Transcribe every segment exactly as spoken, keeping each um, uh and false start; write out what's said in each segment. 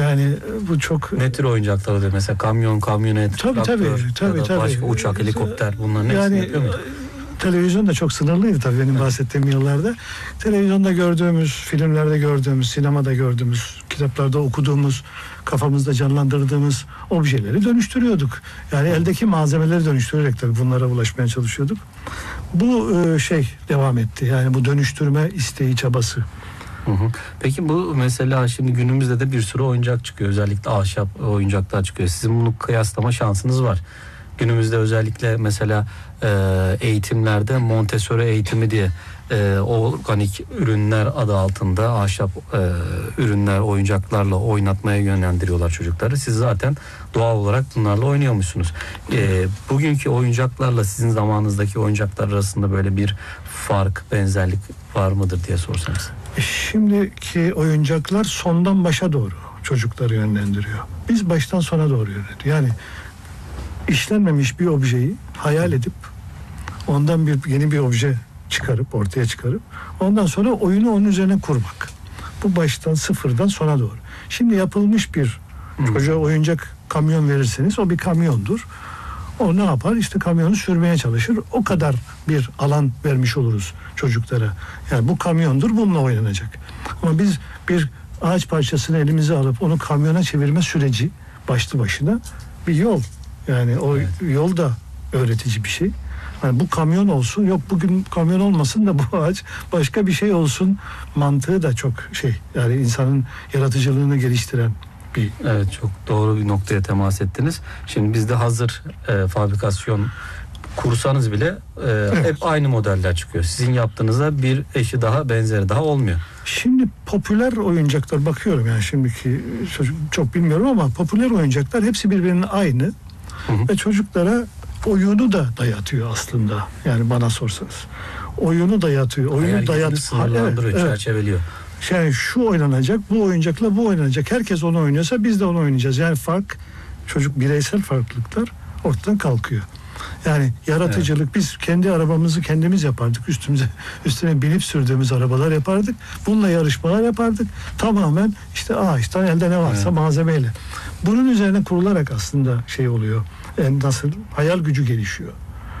Yani bu çok... Ne tür oyuncaklar oluyor? Mesela kamyon, kamyonet, tabii, traktör tabii, tabii, ya da tabii. başka uçak, helikopter, bunların hepsini yani, yapıyor muyduk? Televizyon da çok sınırlıydı tabii benim evet. bahsettiğim yıllarda. Televizyonda gördüğümüz, filmlerde gördüğümüz, sinemada gördüğümüz, kitaplarda okuduğumuz, kafamızda canlandırdığımız objeleri dönüştürüyorduk. Yani eldeki malzemeleri dönüştürerek tabii bunlara ulaşmaya çalışıyorduk. Bu şey devam etti. Yani bu dönüştürme isteği, çabası. Hı hı. Peki bu mesela şimdi günümüzde de bir sürü oyuncak çıkıyor. Özellikle ahşap oyuncaklar çıkıyor. Sizin bunu kıyaslama şansınız var. Günümüzde özellikle mesela e, eğitimlerde Montessori eğitimi diye e, organik ürünler adı altında ahşap e, ürünler, oyuncaklarla oynatmaya yönlendiriyorlar çocukları. Siz zaten doğal olarak bunlarla oynuyormuşsunuz. E, bugünkü oyuncaklarla sizin zamanınızdaki oyuncaklar arasında böyle bir fark, benzerlik var mıdır diye sorsanız. Şimdiki oyuncaklar sondan başa doğru çocukları yönlendiriyor. Biz baştan sona doğru yönlendiriyoruz. Yani işlenmemiş bir objeyi hayal edip ondan bir yeni bir obje çıkarıp ortaya çıkarıp ondan sonra oyunu onun üzerine kurmak. Bu baştan sıfırdan sona doğru. Şimdi yapılmış bir hmm. çocuğa oyuncak kamyon verirseniz o bir kamyondur. O ne yapar? İşte kamyonu sürmeye çalışır. O kadar bir alan vermiş oluruz çocuklara. Yani bu kamyondur, bununla oynanacak. Ama biz bir ağaç parçasını elimize alıp onu kamyona çevirme süreci başlı başına bir yol. Yani o evet. yol da öğretici bir şey. Yani bu kamyon olsun, yok bugün kamyon olmasın da bu ağaç başka bir şey olsun mantığı da çok şey. Yani insanın yaratıcılığını geliştiren bir... Evet, çok doğru bir noktaya temas ettiniz. Şimdi bizde hazır e, fabrikasyon kursanız bile e, evet. hep aynı modeller çıkıyor. Sizin yaptığınızda bir eşi daha, benzeri daha olmuyor. Şimdi popüler oyuncaklar bakıyorum yani şimdiki çocuk, çok bilmiyorum ama popüler oyuncaklar hepsi birbirinin aynı. Hı hı. Ve çocuklara oyunu da dayatıyor aslında. Yani bana sorsanız. Oyunu dayatıyor. Oyunu dayat sınırlandırıyor, evet, çerçeveliyor. Yani şu oynanacak, bu oyuncakla bu oynanacak. Herkes onu oynuyorsa biz de onu oynayacağız. Yani fark, çocuk bireysel farklılıklar ortadan kalkıyor. Yani yaratıcılık, evet. Biz kendi arabamızı kendimiz yapardık. Üstümüze üstüne binip sürdüğümüz arabalar yapardık. Bununla yarışmalar yapardık. Tamamen işte ağaçtan elde ne varsa, evet, malzemeyle. Bunun üzerine kurularak aslında şey oluyor. Yani nasıl hayal gücü gelişiyor.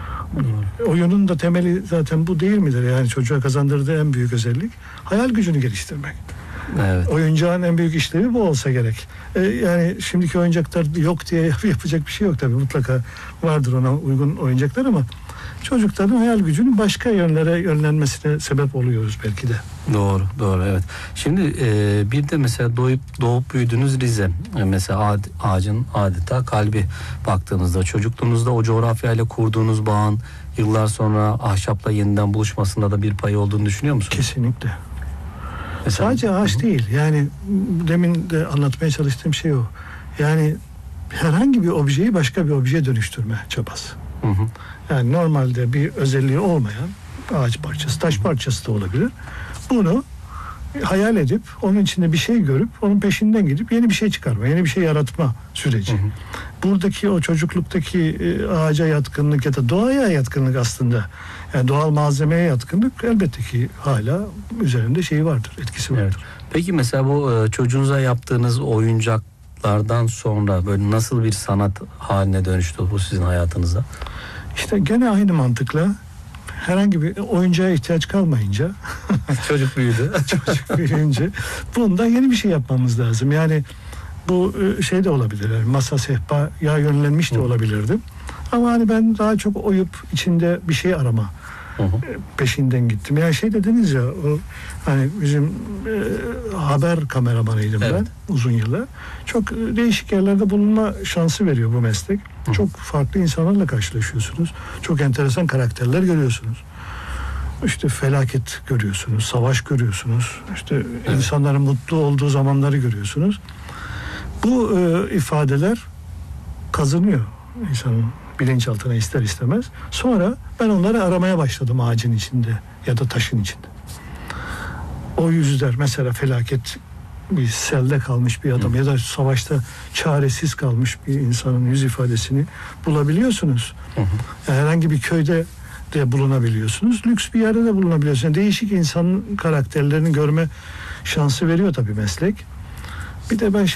Hmm. Oyunun da temeli zaten bu değil midir? Yani çocuğa kazandırdığı en büyük özellik hayal gücünü geliştirmek. Evet. Oyuncağın en büyük işlevi bu olsa gerek. Ee, yani şimdiki oyuncaklar yok diye yapacak bir şey yok tabii. Mutlaka vardır ona uygun oyuncaklar ama çocukların hayal gücünün başka yönlere yönlenmesine sebep oluyoruz belki de. Doğru, doğru, evet. Şimdi e, bir de mesela doğup doğup büyüdüğünüz Rize. E, mesela ağ, ağacın adeta kalbi baktığınızda, çocukluğunuzda o coğrafyayla kurduğunuz bağın yıllar sonra ahşapla yeniden buluşmasında da bir payı olduğunu düşünüyor musunuz? Kesinlikle. Mesela, sadece ağaç hı-hı. değil. Yani demin de anlatmaya çalıştığım şey o. Yani herhangi bir objeyi başka bir objeye dönüştürme çabası. Hı hı. Yani normalde bir özelliği olmayan ağaç parçası, taş parçası da olabilir. Bunu hayal edip, onun içinde bir şey görüp, onun peşinden gidip yeni bir şey çıkarma, yeni bir şey yaratma süreci. Hı hı. Buradaki o çocukluktaki ağaca yatkınlık ya da doğaya yatkınlık aslında, yani doğal malzemeye yatkınlık elbette ki hala üzerinde şeyi vardır, etkisi vardır. Evet. Peki mesela bu çocuğunuza yaptığınız oyuncaklardan sonra böyle nasıl bir sanat haline dönüştü bu sizin hayatınızda? İşte gene aynı mantıkla herhangi bir oyuncağa ihtiyaç kalmayınca çocuk büyüdü. Çocuk büyüyünce bundan yeni bir şey yapmamız lazım. Yani bu şey de olabilir. Yani masa sehpaya yönlenmiş de olabilirdim. Ama hani ben daha çok oyup içinde bir şey arama hı hı. peşinden gittim. Yani şey dediniz ya, o hani bizim e, haber kameramanıydım, evet, ben uzun yıllar. Çok değişik yerlerde bulunma şansı veriyor bu meslek. Hı. Çok farklı insanlarla karşılaşıyorsunuz. Çok enteresan karakterler görüyorsunuz. İşte felaket görüyorsunuz, savaş görüyorsunuz. İşte evet, insanların mutlu olduğu zamanları görüyorsunuz. Bu e, ifadeler kazınıyor insanın bilinçaltına ister istemez. Sonra ben onları aramaya başladım ağacın içinde ya da taşın içinde. O yüzler mesela felaket, bir selde kalmış bir adam, hı, ya da savaşta çaresiz kalmış bir insanın yüz ifadesini bulabiliyorsunuz. Hı hı. Yani herhangi bir köyde de bulunabiliyorsunuz. Lüks bir yerde de bulunabiliyorsunuz. Yani değişik insan karakterlerini görme şansı veriyor tabii meslek. Bir de ben